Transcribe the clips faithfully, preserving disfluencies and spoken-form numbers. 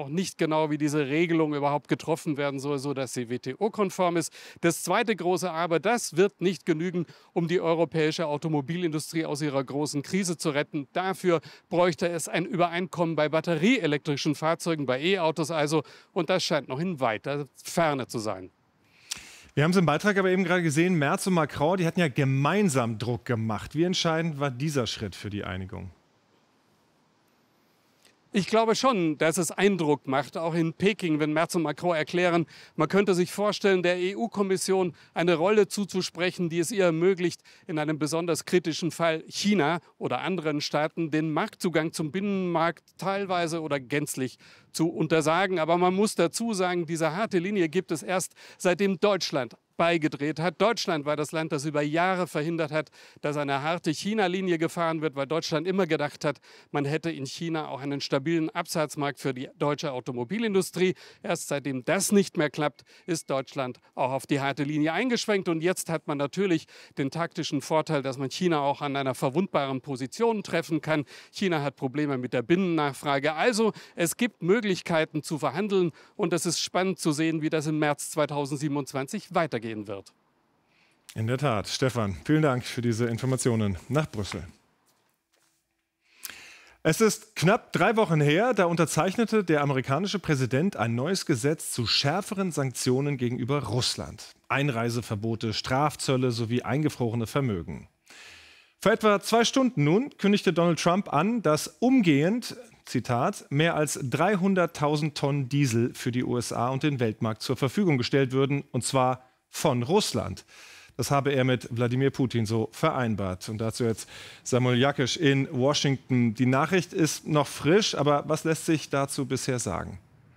nicht genau, wie diese Regelung überhaupt getroffen werden soll, sodass sie W T O-konform ist. Das zweite große Aber, das wird nicht genügen, um die europäische Automobilindustrie aus ihrer großen Krise zu retten. Dafür bräuchte es ein Übereinkommen bei batterieelektrischen Fahrzeugen, bei E-Autos also. Und das scheint noch in weiter Ferne zu sein. Wir haben es im Beitrag aber eben gerade gesehen, Merz und Macron, die hatten ja gemeinsam Druck gemacht. Wie entscheidend war dieser Schritt für die Einigung? Ich glaube schon, dass es Eindruck macht, auch in Peking, wenn Merz und Macron erklären, man könnte sich vorstellen, der E U-Kommission eine Rolle zuzusprechen, die es ihr ermöglicht, in einem besonders kritischen Fall China oder anderen Staaten den Marktzugang zum Binnenmarkt teilweise oder gänzlich zu untersagen. Aber man muss dazu sagen, diese harte Linie gibt es erst, seitdem Deutschland beigedreht hat. Deutschland war das Land, das über Jahre verhindert hat, dass eine harte China-Linie gefahren wird, weil Deutschland immer gedacht hat, man hätte in China auch einen stabilen Absatzmarkt für die deutsche Automobilindustrie. Erst seitdem das nicht mehr klappt, ist Deutschland auch auf die harte Linie eingeschwenkt. Und jetzt hat man natürlich den taktischen Vorteil, dass man China auch an einer verwundbaren Position treffen kann. China hat Probleme mit der Binnennachfrage. Also es gibt Möglichkeiten zu verhandeln. Und es ist spannend zu sehen, wie das im März zweitausendsiebenundzwanzig weitergeht wird. In der Tat. Stefan, vielen Dank für diese Informationen nach Brüssel. Es ist knapp drei Wochen her, da unterzeichnete der amerikanische Präsident ein neues Gesetz zu schärferen Sanktionen gegenüber Russland. Einreiseverbote, Strafzölle sowie eingefrorene Vermögen. Vor etwa zwei Stunden nun kündigte Donald Trump an, dass umgehend, Zitat, mehr als dreihunderttausend Tonnen Diesel für die U S A und den Weltmarkt zur Verfügung gestellt würden, und zwar von Russland. Das habe er mit Wladimir Putin so vereinbart. Und dazu jetzt Samuel Jakisch in Washington. Die Nachricht ist noch frisch, aber was lässt sich dazu bisher sagen?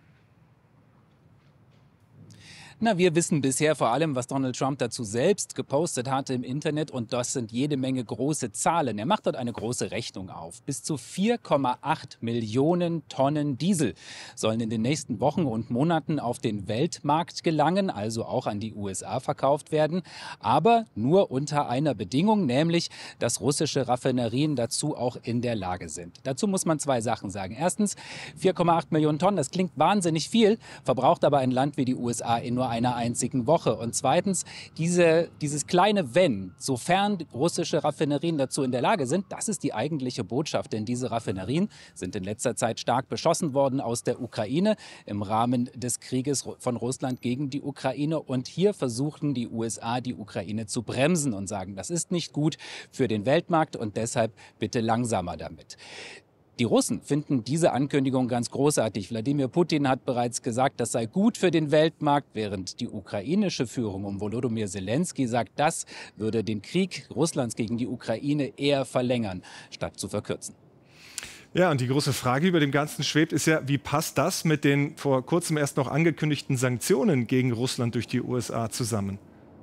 Na, wir wissen bisher vor allem, was Donald Trump dazu selbst gepostet hatte im Internet. Und das sind jede Menge große Zahlen. Er macht dort eine große Rechnung auf. Bis zu vier Komma acht Millionen Tonnen Diesel sollen in den nächsten Wochen und Monaten auf den Weltmarkt gelangen, also auch an die U S A verkauft werden. Aber nur unter einer Bedingung, nämlich, dass russische Raffinerien dazu auch in der Lage sind. Dazu muss man zwei Sachen sagen. Erstens, vier Komma acht Millionen Tonnen, das klingt wahnsinnig viel, verbraucht aber ein Land wie die U S A in nur einer einzigen Woche. Und zweitens, diese, dieses kleine Wenn, sofern russische Raffinerien dazu in der Lage sind, das ist die eigentliche Botschaft, denn diese Raffinerien sind in letzter Zeit stark beschossen worden aus der Ukraine im Rahmen des Krieges von Russland gegen die Ukraine. Und hier versuchen die U S A, die Ukraine zu bremsen und sagen, das ist nicht gut für den Weltmarkt und deshalb bitte langsamer damit. Die Russen finden diese Ankündigung ganz großartig. Wladimir Putin hat bereits gesagt, das sei gut für den Weltmarkt, während die ukrainische Führung um Volodymyr Zelensky sagt, das würde den Krieg Russlands gegen die Ukraine eher verlängern, statt zu verkürzen. Ja, und die große Frage, die über dem Ganzen schwebt, ist ja, wie passt das mit den vor kurzem erst noch angekündigten Sanktionen gegen Russland durch die U S A zusammen?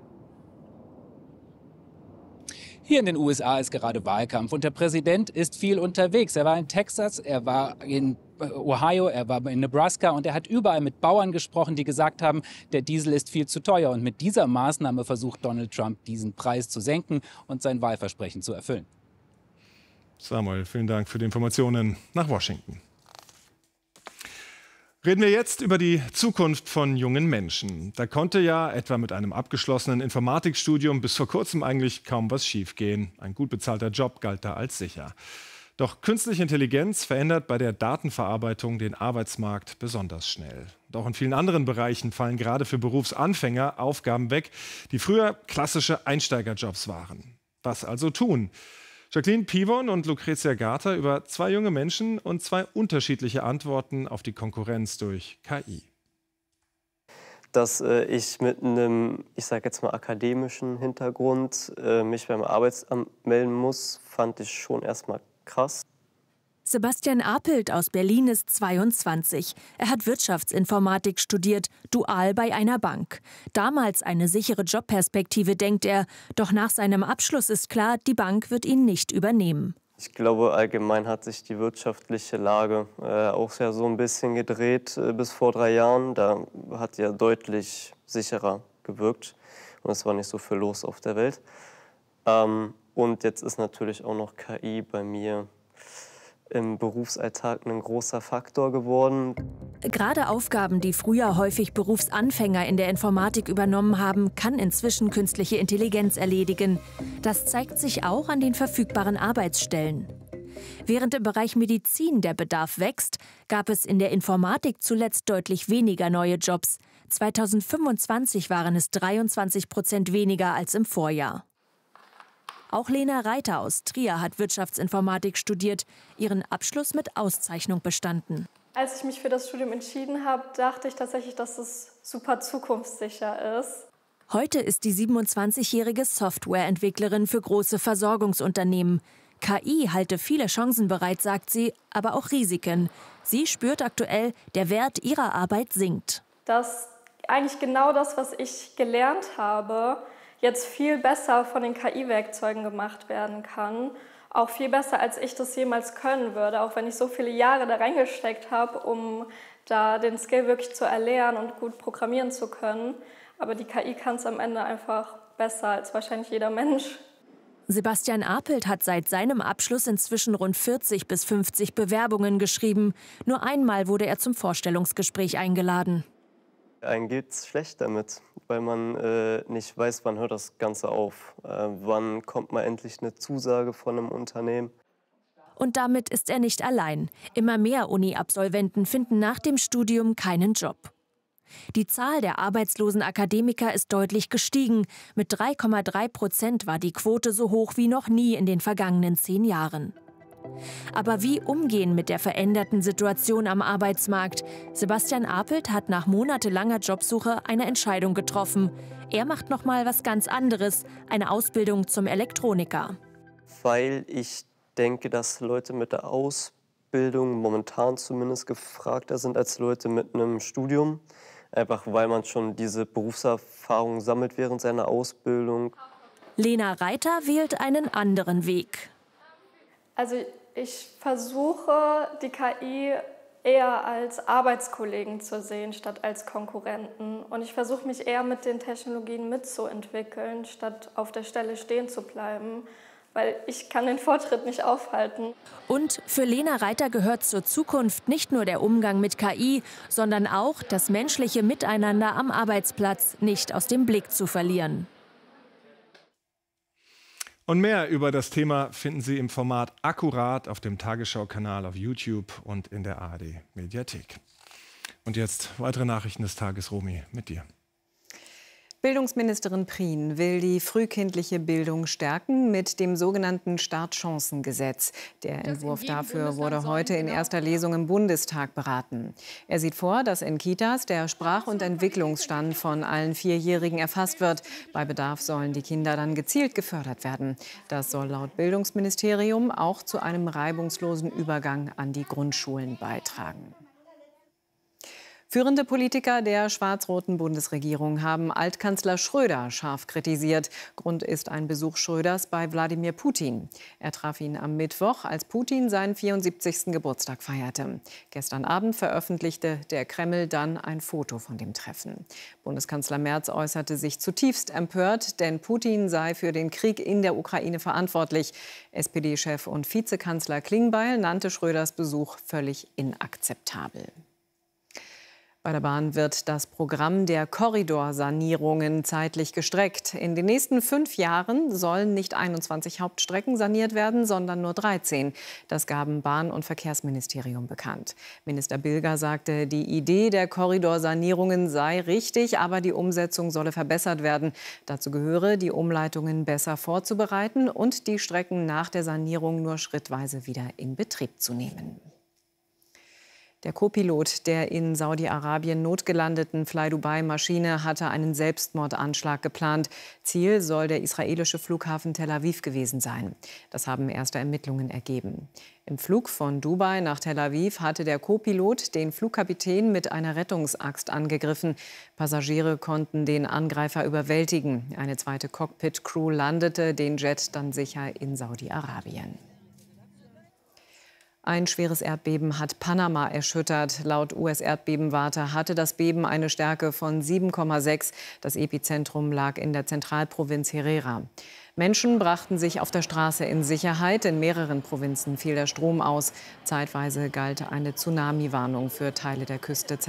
Hier in den U S A ist gerade Wahlkampf und der Präsident ist viel unterwegs. Er war in Texas, er war in Ohio, er war in Nebraska und er hat überall mit Bauern gesprochen, die gesagt haben, der Diesel ist viel zu teuer. Und mit dieser Maßnahme versucht Donald Trump, diesen Preis zu senken und sein Wahlversprechen zu erfüllen. Samuel, vielen Dank für die Informationen nach Washington. Reden wir jetzt über die Zukunft von jungen Menschen. Da konnte ja etwa mit einem abgeschlossenen Informatikstudium bis vor kurzem eigentlich kaum was schiefgehen. Ein gut bezahlter Job galt da als sicher. Doch künstliche Intelligenz verändert bei der Datenverarbeitung den Arbeitsmarkt besonders schnell. Und auch in vielen anderen Bereichen fallen gerade für Berufsanfänger Aufgaben weg, die früher klassische Einsteigerjobs waren. Was also tun? Jacqueline Pivon und Lucrezia Garter über zwei junge Menschen und zwei unterschiedliche Antworten auf die Konkurrenz durch K I. Dass äh, ich mit einem, ich sage jetzt mal, akademischen Hintergrund äh, mich beim Arbeitsamt melden muss, fand ich schon erstmal krass. Sebastian Apelt aus Berlin ist zweiundzwanzig. Er hat Wirtschaftsinformatik studiert, dual bei einer Bank. Damals eine sichere Jobperspektive, denkt er. Doch nach seinem Abschluss ist klar, die Bank wird ihn nicht übernehmen. Ich glaube, allgemein hat sich die wirtschaftliche Lage äh, auch sehr so ein bisschen gedreht äh, bis vor drei Jahren. Da hat ja deutlich sicherer gewirkt und es war nicht so viel los auf der Welt. Ähm, und jetzt ist natürlich auch noch K I bei mir im Berufsalltag ein großer Faktor geworden. Gerade Aufgaben, die früher häufig Berufsanfänger in der Informatik übernommen haben, kann inzwischen künstliche Intelligenz erledigen. Das zeigt sich auch an den verfügbaren Arbeitsstellen. Während im Bereich Medizin der Bedarf wächst, gab es in der Informatik zuletzt deutlich weniger neue Jobs. zweitausendfünfundzwanzig waren es dreiundzwanzig Prozent weniger als im Vorjahr. Auch Lena Reiter aus Trier hat Wirtschaftsinformatik studiert, ihren Abschluss mit Auszeichnung bestanden. Als ich mich für das Studium entschieden habe, dachte ich tatsächlich, dass es super zukunftssicher ist. Heute ist die siebenundzwanzigjährige Softwareentwicklerin für große Versorgungsunternehmen. K I halte viele Chancen bereit, sagt sie, aber auch Risiken. Sie spürt aktuell, der Wert ihrer Arbeit sinkt. Dass eigentlich genau das, was ich gelernt habe, jetzt viel besser von den K I-Werkzeugen gemacht werden kann. Auch viel besser, als ich das jemals können würde, auch wenn ich so viele Jahre da reingesteckt habe, um da den Skill wirklich zu erlernen und gut programmieren zu können. Aber die K I kann es am Ende einfach besser als wahrscheinlich jeder Mensch. Sebastian Apelt hat seit seinem Abschluss inzwischen rund vierzig bis fünfzig Bewerbungen geschrieben. Nur einmal wurde er zum Vorstellungsgespräch eingeladen. Einem geht's schlecht damit, weil man äh, nicht weiß, wann hört das Ganze auf. Äh, wann kommt mal endlich eine Zusage von einem Unternehmen. Und damit ist er nicht allein. Immer mehr Uni-Absolventen finden nach dem Studium keinen Job. Die Zahl der arbeitslosen Akademiker ist deutlich gestiegen. Mit drei Komma drei Prozent war die Quote so hoch wie noch nie in den vergangenen zehn Jahren. Aber wie umgehen mit der veränderten Situation am Arbeitsmarkt? Sebastian Apelt hat nach monatelanger Jobsuche eine Entscheidung getroffen. Er macht noch mal was ganz anderes, eine Ausbildung zum Elektroniker. Weil ich denke, dass Leute mit der Ausbildung momentan zumindest gefragter sind als Leute mit einem Studium. Einfach weil man schon diese Berufserfahrung sammelt während seiner Ausbildung. Lena Reiter wählt einen anderen Weg. Also ich versuche, die K I eher als Arbeitskollegen zu sehen, statt als Konkurrenten. Und ich versuche mich eher mit den Technologien mitzuentwickeln, statt auf der Stelle stehen zu bleiben. Weil ich kann den Fortschritt nicht aufhalten. Und für Lena Reiter gehört zur Zukunft nicht nur der Umgang mit K I, sondern auch das menschliche Miteinander am Arbeitsplatz nicht aus dem Blick zu verlieren. Und mehr über das Thema finden Sie im Format Akkurat auf dem Tagesschau-Kanal auf YouTube und in der A R D-Mediathek. Und jetzt weitere Nachrichten des Tages, Romy, mit dir. Bildungsministerin Prien will die frühkindliche Bildung stärken mit dem sogenannten Startchancengesetz. Der Entwurf dafür wurde heute in erster Lesung im Bundestag beraten. Er sieht vor, dass in Kitas der Sprach- und Entwicklungsstand von allen Vierjährigen erfasst wird. Bei Bedarf sollen die Kinder dann gezielt gefördert werden. Das soll laut Bildungsministerium auch zu einem reibungslosen Übergang an die Grundschulen beitragen. Führende Politiker der schwarz-roten Bundesregierung haben Altkanzler Schröder scharf kritisiert. Grund ist ein Besuch Schröders bei Wladimir Putin. Er traf ihn am Mittwoch, als Putin seinen vierundsiebzigsten Geburtstag feierte. Gestern Abend veröffentlichte der Kreml dann ein Foto von dem Treffen. Bundeskanzler Merz äußerte sich zutiefst empört, denn Putin sei für den Krieg in der Ukraine verantwortlich. S P D-Chef und Vizekanzler Klingbeil nannte Schröders Besuch völlig inakzeptabel. Bei der Bahn wird das Programm der Korridorsanierungen zeitlich gestreckt. In den nächsten fünf Jahren sollen nicht einundzwanzig Hauptstrecken saniert werden, sondern nur dreizehn. Das gaben Bahn- und Verkehrsministerium bekannt. Minister Bilger sagte, die Idee der Korridorsanierungen sei richtig, aber die Umsetzung solle verbessert werden. Dazu gehöre, die Umleitungen besser vorzubereiten und die Strecken nach der Sanierung nur schrittweise wieder in Betrieb zu nehmen. Der Co-Pilot der in Saudi-Arabien notgelandeten Fly-Dubai-Maschine hatte einen Selbstmordanschlag geplant. Ziel soll der israelische Flughafen Tel Aviv gewesen sein. Das haben erste Ermittlungen ergeben. Im Flug von Dubai nach Tel Aviv hatte der Co-Pilot den Flugkapitän mit einer Rettungsaxt angegriffen. Passagiere konnten den Angreifer überwältigen. Eine zweite Cockpit-Crew landete den Jet dann sicher in Saudi-Arabien. Ein schweres Erdbeben hat Panama erschüttert. Laut U S-Erdbebenwarte hatte das Beben eine Stärke von sieben Komma sechs. Das Epizentrum lag in der Zentralprovinz Herrera. Menschen brachten sich auf der Straße in Sicherheit. In mehreren Provinzen fiel der Strom aus. Zeitweise galt eine Tsunami-Warnung für Teile der Küste.